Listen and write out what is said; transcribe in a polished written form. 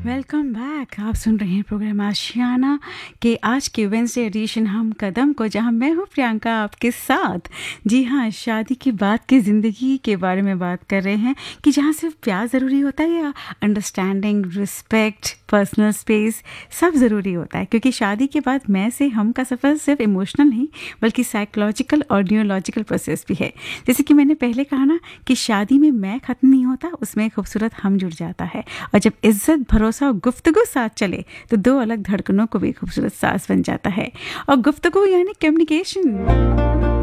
Welcome back. आप सुन रहे हैं प्रोग्राम आशियाना के आज के वेंसडे एडिशन हम कदम को, जहां मैं हूं प्रियंका आपके साथ। जी हाँ, शादी के बाद की ज़िंदगी के बारे में बात कर रहे हैं कि जहां सिर्फ प्यार ज़रूरी होता है या अंडरस्टैंडिंग, रिस्पेक्ट, पर्सनल स्पेस सब ज़रूरी होता है। क्योंकि शादी के बाद मैं से हम का सफ़र सिर्फ इमोशनल नहीं बल्कि साइकोलॉजिकल और न्यूरोलॉजिकल प्रोसेस भी है। जैसे कि मैंने पहले कहा ना कि शादी में मैं ख़त्म नहीं होता, उसमें खूबसूरत हम जुड़ जाता है। और जब इज्जत, भरोसा और गुफ्तगू साथ चले तो दो अलग धड़कनों को भी खूबसूरत सास बन जाता है। और गुफ्तगू यानी कम्युनिकेशन।